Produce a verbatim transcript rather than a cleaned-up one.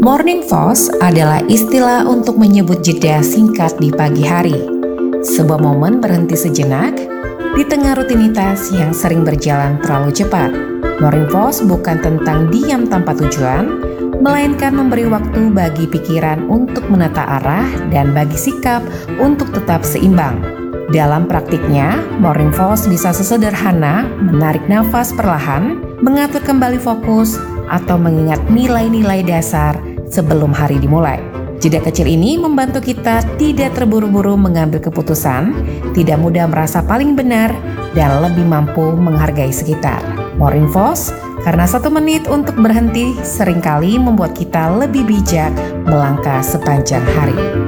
Morning pause adalah istilah untuk menyebut jeda singkat di pagi hari. Sebuah momen berhenti sejenak di tengah rutinitas yang sering berjalan terlalu cepat. Morning pause bukan tentang diam tanpa tujuan, melainkan memberi waktu bagi pikiran untuk menata arah dan bagi sikap untuk tetap seimbang. Dalam praktiknya, morning pause bisa sesederhana menarik nafas perlahan, mengatur kembali fokus, atau mengingat nilai-nilai dasar sebelum hari dimulai. Jeda kecil ini membantu kita tidak terburu-buru mengambil keputusan, tidak mudah merasa paling benar, dan lebih mampu menghargai sekitar. Morning pause, karena satu menit untuk berhenti seringkali membuat kita lebih bijak melangkah sepanjang hari.